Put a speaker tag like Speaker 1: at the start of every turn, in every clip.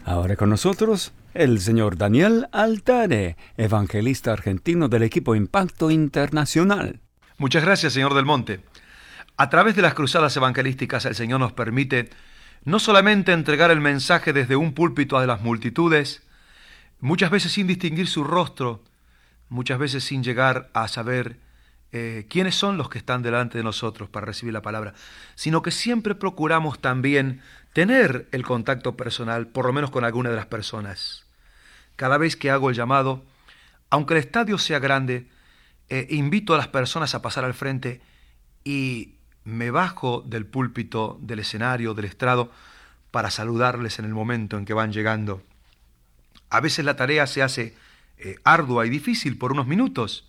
Speaker 1: Ahora con nosotros el señor Daniel Altare, evangelista argentino del equipo Impacto Internacional.
Speaker 2: Muchas gracias, señor Del Monte. A través de las cruzadas evangelísticas, el Señor nos permite no solamente entregar el mensaje desde un púlpito a las multitudes, muchas veces sin distinguir su rostro, muchas veces sin llegar a saber quiénes son los que están delante de nosotros para recibir la palabra, sino que siempre procuramos también tener el contacto personal, por lo menos con alguna de las personas. Cada vez que hago el llamado, aunque el estadio sea grande, invito a las personas a pasar al frente y me bajo del púlpito, del escenario, del estrado, para saludarles en el momento en que van llegando. A veces la tarea se hace ardua y difícil por unos minutos,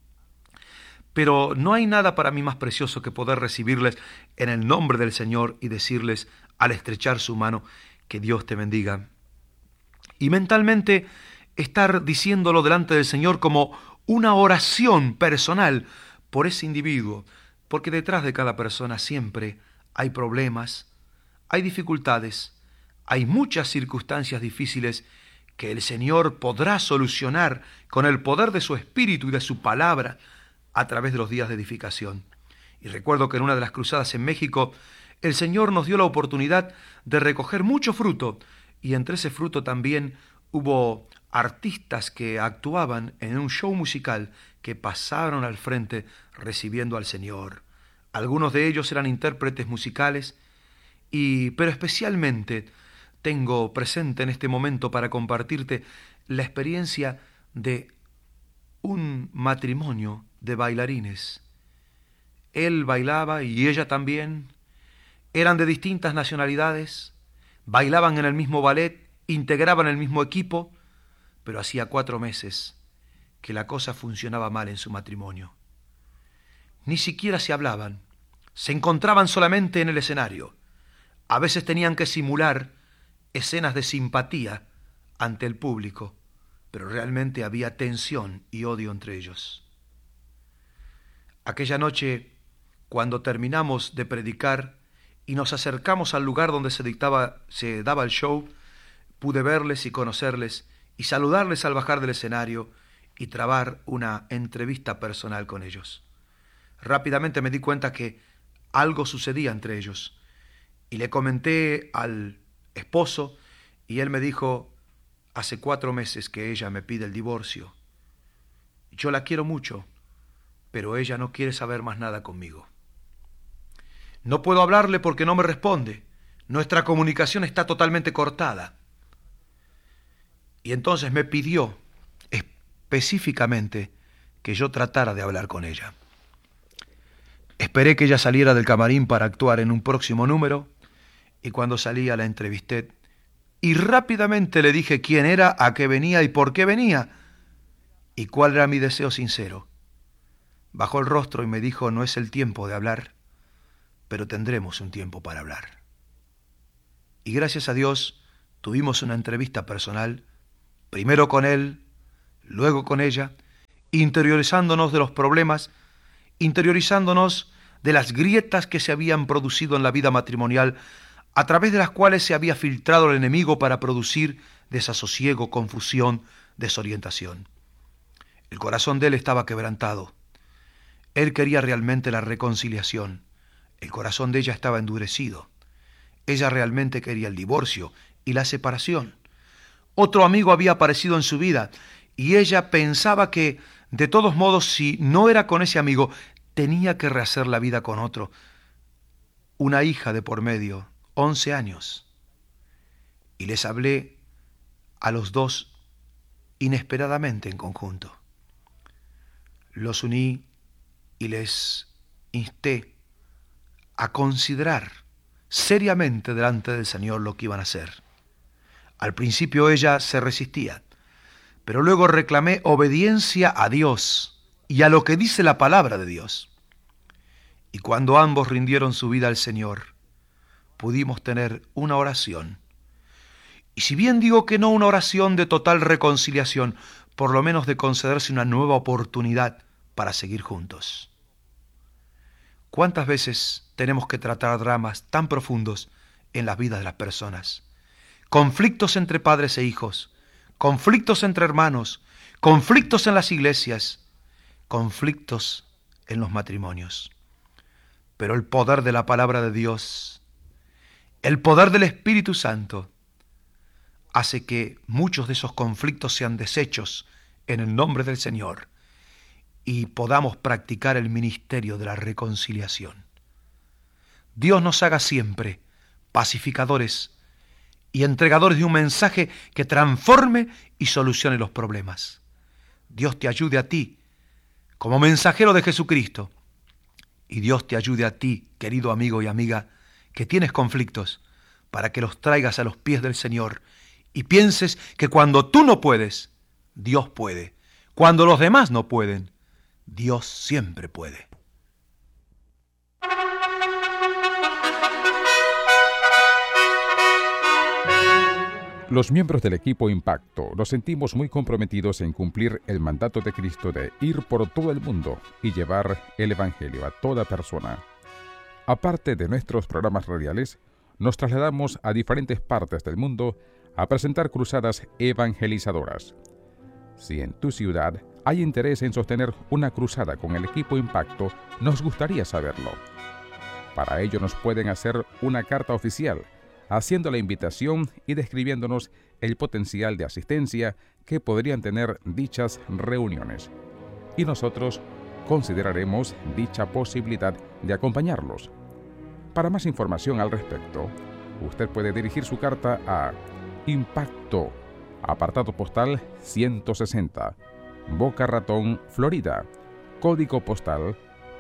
Speaker 2: pero no hay nada para mí más precioso que poder recibirles en el nombre del Señor y decirles, al estrechar su mano, que Dios te bendiga. Y mentalmente estar diciéndolo delante del Señor como una oración personal por ese individuo, porque detrás de cada persona siempre hay problemas, hay dificultades, hay muchas circunstancias difíciles que el Señor podrá solucionar con el poder de su Espíritu y de su palabra a través de los días de edificación. Y recuerdo que en una de las cruzadas en México, el Señor nos dio la oportunidad de recoger mucho fruto, y entre ese fruto también hubo artistas que actuaban en un show musical que pasaron al frente recibiendo al Señor. Algunos de ellos eran intérpretes musicales, pero especialmente tengo presente en este momento para compartirte la experiencia de un matrimonio de bailarines. Él bailaba y ella también. Eran de distintas nacionalidades, bailaban en el mismo ballet, integraban el mismo equipo, pero hacía 4 meses que la cosa funcionaba mal en su matrimonio. Ni siquiera se hablaban, se encontraban solamente en el escenario. A veces tenían que simular escenas de simpatía ante el público, pero realmente había tensión y odio entre ellos. Aquella noche, cuando terminamos de predicar y nos acercamos al lugar donde se daba el show, pude verles y conocerles y saludarles al bajar del escenario y trabar una entrevista personal con ellos. Rápidamente me di cuenta que algo sucedía entre ellos y le comenté al esposo y él me dijo: hace 4 meses que ella me pide el divorcio. Yo la quiero mucho, pero ella no quiere saber más nada conmigo. No puedo hablarle porque no me responde. Nuestra comunicación está totalmente cortada. Y entonces me pidió específicamente que yo tratara de hablar con ella. Esperé que ella saliera del camarín para actuar en un próximo número, y cuando salía la entrevisté y rápidamente le dije quién era, a qué venía y por qué venía, y cuál era mi deseo sincero. Bajó el rostro y me dijo: no es el tiempo de hablar, pero tendremos un tiempo para hablar. Y gracias a Dios tuvimos una entrevista personal, primero con él, luego con ella, interiorizándonos de los problemas, interiorizándonos de las grietas que se habían producido en la vida matrimonial, a través de las cuales se había filtrado el enemigo para producir desasosiego, confusión, desorientación. El corazón de él estaba quebrantado. Él quería realmente la reconciliación. El corazón de ella estaba endurecido. Ella realmente quería el divorcio y la separación. Otro amigo había aparecido en su vida y ella pensaba que, de todos modos, si no era con ese amigo, tenía que rehacer la vida con otro. Una hija de por medio, 11 años. Y les hablé a los dos inesperadamente en conjunto. Los uní y les insté a considerar seriamente delante del Señor lo que iban a hacer. Al principio ella se resistía, pero luego reclamé obediencia a Dios y a lo que dice la palabra de Dios. Y cuando ambos rindieron su vida al Señor, pudimos tener una oración. Y si bien digo que no una oración de total reconciliación, por lo menos de concederse una nueva oportunidad para seguir juntos. ¿Cuántas veces tenemos que tratar dramas tan profundos en las vidas de las personas? conflictos entre padres e hijos, conflictos entre hermanos, conflictos en las iglesias, conflictos en los matrimonios. Pero el poder de la palabra de Dios, el poder del Espíritu Santo, hace que muchos de esos conflictos sean deshechos en el nombre del Señor y podamos practicar el ministerio de la reconciliación. Dios nos haga siempre pacificadores y entregadores de un mensaje que transforme y solucione los problemas. Dios te ayude a ti como mensajero de Jesucristo, y Dios te ayude a ti, querido amigo y amiga, que tienes conflictos, para que los traigas a los pies del Señor y pienses que cuando tú no puedes, Dios puede. Cuando los demás no pueden, Dios siempre puede.
Speaker 3: Los miembros del equipo Impacto nos sentimos muy comprometidos en cumplir el mandato de Cristo de ir por todo el mundo y llevar el Evangelio a toda persona. Aparte de nuestros programas radiales, nos trasladamos a diferentes partes del mundo a presentar cruzadas evangelizadoras. Si en tu ciudad hay interés en sostener una cruzada con el equipo Impacto, nos gustaría saberlo. Para ello nos pueden hacer una carta oficial, haciendo la invitación y describiéndonos el potencial de asistencia que podrían tener dichas reuniones. Y nosotros consideraremos dicha posibilidad de acompañarlos. Para más información al respecto, usted puede dirigir su carta a Impacto, apartado postal 160, Boca Ratón, Florida, código postal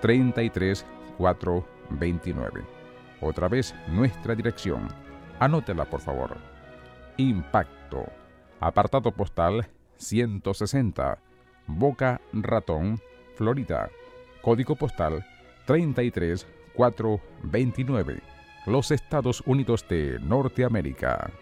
Speaker 3: 33429. Otra vez nuestra dirección. Anótela, por favor. Impacto, apartado postal 160, Boca Ratón, Florida, código postal 33429, los Estados Unidos de Norteamérica.